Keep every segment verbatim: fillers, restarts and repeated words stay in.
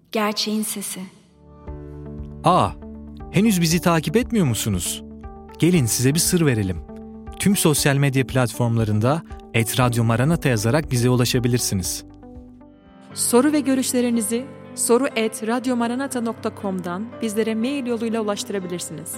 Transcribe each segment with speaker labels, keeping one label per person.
Speaker 1: Gerçeğin sesi.
Speaker 2: Aa, henüz bizi takip etmiyor musunuz? Gelin size bir sır verelim. Tüm sosyal medya platformlarında et radyo maranata yazarak bize ulaşabilirsiniz.
Speaker 3: Soru ve görüşlerinizi soru et radyomaranata nokta com'dan bizlere mail yoluyla ulaştırabilirsiniz.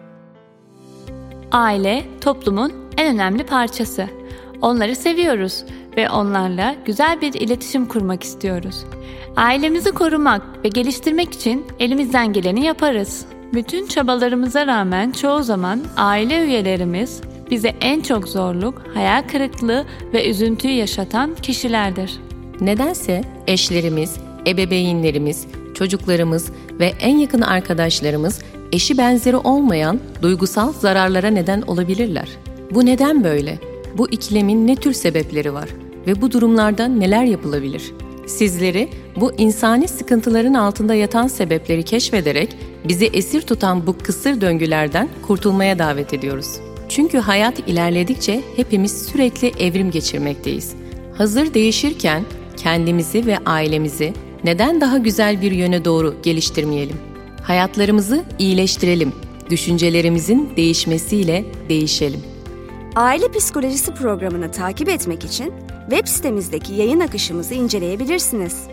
Speaker 4: Aile, toplumun en önemli parçası. Onları seviyoruz ve onlarla güzel bir iletişim kurmak istiyoruz. Ailemizi korumak ve geliştirmek için elimizden geleni yaparız. Bütün çabalarımıza rağmen çoğu zaman aile üyelerimiz bize en çok zorluk, hayal kırıklığı ve üzüntüyü yaşatan kişilerdir.
Speaker 5: Nedense eşlerimiz, ebeveynlerimiz, çocuklarımız ve en yakın arkadaşlarımız eşi benzeri olmayan duygusal zararlara neden olabilirler. Bu neden böyle? Bu ikilemin ne tür sebepleri var ve bu durumlarda neler yapılabilir? Sizleri bu insani sıkıntıların altında yatan sebepleri keşfederek bizi esir tutan bu kısır döngülerden kurtulmaya davet ediyoruz. Çünkü hayat ilerledikçe hepimiz sürekli evrim geçirmekteyiz. Hazır değişirken kendimizi ve ailemizi neden daha güzel bir yöne doğru geliştirmeyelim? Hayatlarımızı iyileştirelim. Düşüncelerimizin değişmesiyle değişelim.
Speaker 1: Aile Psikolojisi programını takip etmek için web sitemizdeki yayın akışımızı inceleyebilirsiniz.